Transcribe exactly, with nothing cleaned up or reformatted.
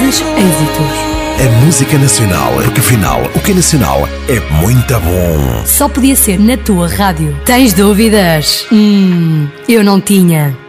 grandes êxitos. A música nacional, porque afinal, o que é nacional é muito bom. Só podia ser na tua rádio. Tens dúvidas? Hum, eu não tinha.